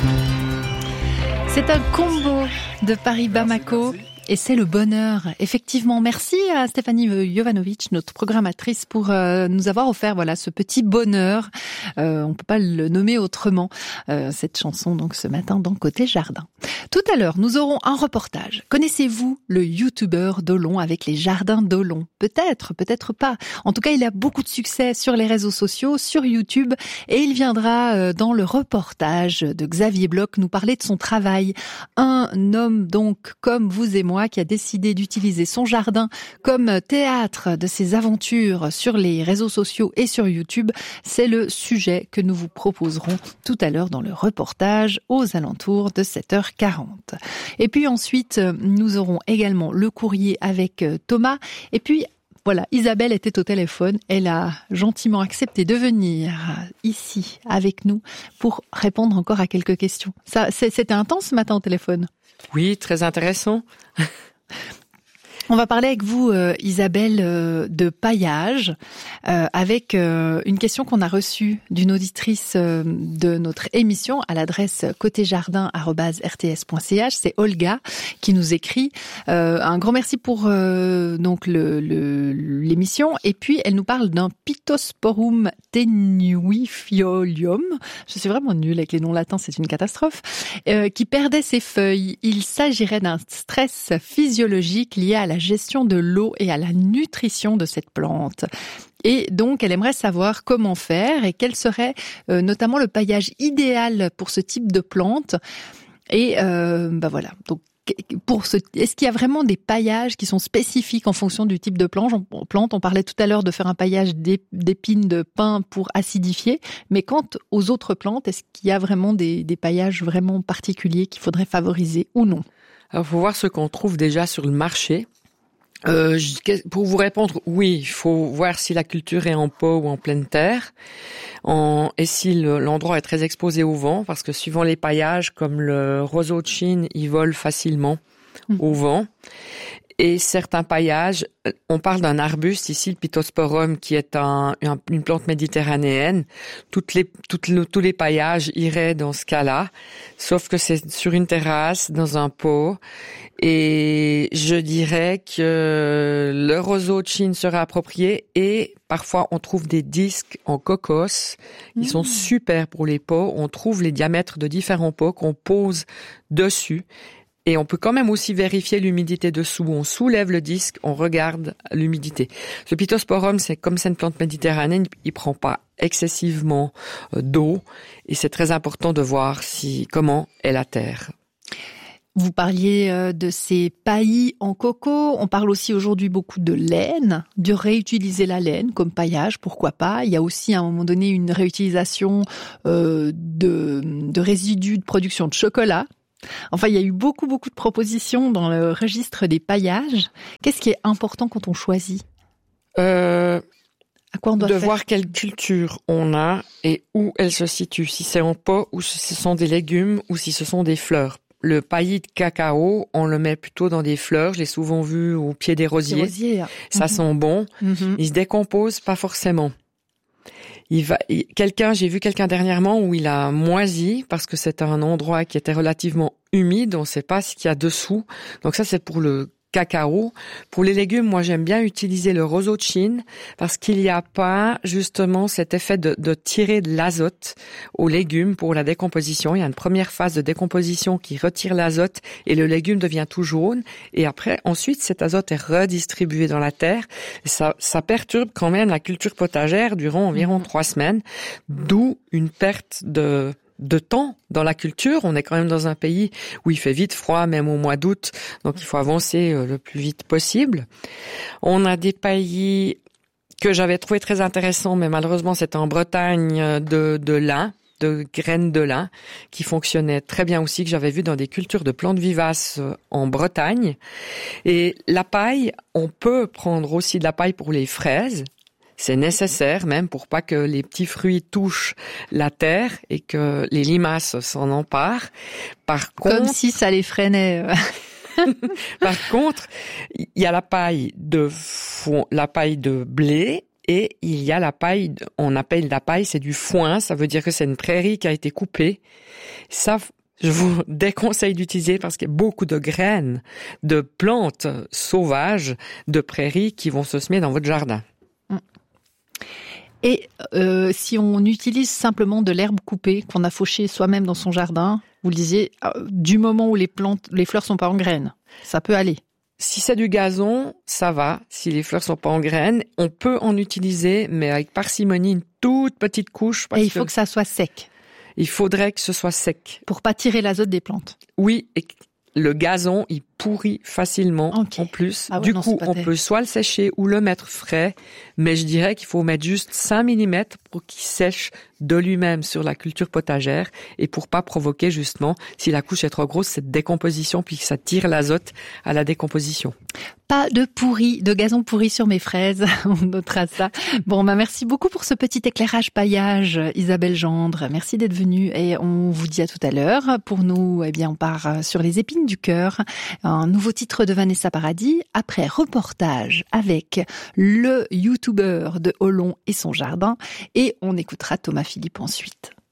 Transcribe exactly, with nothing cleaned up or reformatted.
C'est un combo de Paris-Bamako. Et c'est le bonheur. Effectivement, merci à Stéphanie Jovanovic, notre programmatrice, pour euh, nous avoir offert voilà ce petit bonheur. Euh, on peut pas le nommer autrement. Euh, cette chanson donc ce matin dans Côté Jardin. Tout à l'heure, nous aurons un reportage. Connaissez-vous le youtubeur Dolon avec les jardins Dolon ? Peut-être, peut-être pas. En tout cas, il a beaucoup de succès sur les réseaux sociaux, sur YouTube, et il viendra euh, dans le reportage de Xavier Bloch nous parler de son travail. Un homme donc comme vous et moi qui a décidé d'utiliser son jardin comme théâtre de ses aventures sur les réseaux sociaux et sur YouTube. C'est le sujet que nous vous proposerons tout à l'heure dans le reportage aux alentours de sept heures quarante. Et puis ensuite, nous aurons également le courrier avec Thomas. Et puis, voilà, Isabelle était au téléphone. Elle a gentiment accepté de venir ici avec nous pour répondre encore à quelques questions. Ça, c'était intense ce matin au téléphone. Oui, très intéressant. On va parler avec vous, euh, Isabelle, euh, de paillage, euh, avec euh, une question qu'on a reçue d'une auditrice euh, de notre émission à l'adresse côté jardin arobase r t s point c h. C'est Olga qui nous écrit. Euh, un grand merci pour euh, donc le, le, l'émission. Et puis, elle nous parle d'un Pittosporum tenuifolium. Je suis vraiment nulle avec les noms latins, c'est une catastrophe. Euh, qui perdait ses feuilles. Il s'agirait d'un stress physiologique lié à la gestion de l'eau et à la nutrition de cette plante. Et donc, elle aimerait savoir comment faire et quel serait euh, notamment le paillage idéal pour ce type de plante. Et euh, bah voilà. Donc, pour ce, est-ce qu'il y a vraiment des paillages qui sont spécifiques en fonction du type de plante ? On, plante, on parlait tout à l'heure de faire un paillage d'épines de pin pour acidifier, mais quant aux autres plantes, est-ce qu'il y a vraiment des, des paillages vraiment particuliers qu'il faudrait favoriser ou non ? Alors, faut voir ce qu'on trouve déjà sur le marché. Euh, pour vous répondre, oui, il faut voir si la culture est en pot ou en pleine terre, en, et si le, l'endroit est très exposé au vent, parce que suivant les paillages, comme le roseau de Chine, ils volent facilement mmh. au vent. Et certains paillages, on parle d'un arbuste ici, le Pittosporum, qui est un, une plante méditerranéenne. Toutes les, toutes le, tous les paillages iraient dans ce cas-là, sauf que c'est sur une terrasse, dans un pot. Et je dirais que le roseau de Chine serait approprié. Et parfois, on trouve des disques en cocos. Ils mmh. sont super pour les pots. On trouve les diamètres de différents pots qu'on pose dessus. Et on peut quand même aussi vérifier l'humidité dessous. On soulève le disque, on regarde l'humidité. Ce Pittosporum, c'est comme c'est une plante méditerranéenne, il prend pas excessivement d'eau. Et c'est très important de voir si, comment est la terre. Vous parliez de ces paillis en coco. On parle aussi aujourd'hui beaucoup de laine, de réutiliser la laine comme paillage, pourquoi pas. Il y a aussi à un moment donné une réutilisation euh, de, de résidus de production de chocolat. Enfin, il y a eu beaucoup, beaucoup de propositions dans le registre des paillages. Qu'est-ce qui est important quand on choisit ? euh, À quoi on doit De faire ? voir quelle culture on a et où elle se situe. Si c'est en pot ou si ce sont des légumes ou si ce sont des fleurs. Le paillis de cacao, on le met plutôt dans des fleurs. Je l'ai souvent vu au pied des rosiers. Des rosiers. Ça mm-hmm. sent bon. Mm-hmm. Il se décompose pas forcément. Il va, il, quelqu'un, j'ai vu quelqu'un dernièrement où il a moisi parce que c'est un endroit qui était relativement humide. On ne sait pas ce qu'il y a dessous. Donc ça, c'est pour le cacao. Pour les légumes, moi, j'aime bien utiliser le roseau de Chine parce qu'il n'y a pas justement cet effet de, de tirer de l'azote aux légumes pour la décomposition. Il y a une première phase de décomposition qui retire l'azote et le légume devient tout jaune. Et après, ensuite, cet azote est redistribué dans la terre. Et ça, ça perturbe quand même la culture potagère durant environ mmh. trois semaines, d'où une perte de de temps dans la culture. On est quand même dans un pays où il fait vite froid, même au mois d'août, donc il faut avancer le plus vite possible. On a des paillis que j'avais trouvé très intéressants, mais malheureusement c'est en Bretagne de, de lin, de graines de lin, qui fonctionnaient très bien aussi, que j'avais vu dans des cultures de plantes vivaces en Bretagne. Et la paille, on peut prendre aussi de la paille pour les fraises. C'est nécessaire même pour pas que les petits fruits touchent la terre et que les limaces s'en emparent. Par contre, comme si ça les freinait. Par contre, il y a la paille de fond, la paille de blé Et il y a la paille, on appelle la paille, c'est du foin, ça veut dire que c'est une prairie qui a été coupée. Ça, je vous déconseille d'utiliser parce qu'il y a beaucoup de graines, de plantes sauvages, de prairies qui vont se semer dans votre jardin. Et euh, si on utilise simplement de l'herbe coupée qu'on a fauchée soi-même dans son jardin, vous le disiez, euh, du moment où les plantes, les fleurs sont pas en graines, ça peut aller. Si c'est du gazon, ça va. Si les fleurs sont pas en graines, on peut en utiliser, mais avec parcimonie, une toute petite couche. Parce et il faut que, que ça soit sec. Il faudrait que ce soit sec. Pour pas tirer l'azote des plantes. Oui, et le gazon, il pourrit facilement okay. en plus. Ah ouais, du non, coup, on terrible. peut soit le sécher ou le mettre frais, mais je dirais qu'il faut mettre juste cinq millimètres pour qu'il sèche de lui-même sur la culture potagère et pour pas provoquer justement, si la couche est trop grosse, cette décomposition puis que ça tire l'azote à la décomposition. Pas de pourri, de gazon pourri sur mes fraises, on notera ça. Bon, bah merci beaucoup pour ce petit éclairage paillage, Isabelle Gendre. Merci d'être venue et on vous dit à tout à l'heure. Pour nous, eh bien, on part sur les épines du cœur. Un nouveau titre de Vanessa Paradis, après reportage avec le youtubeur de Olon et son jardin. Et on écoutera Thomas Philippe ensuite.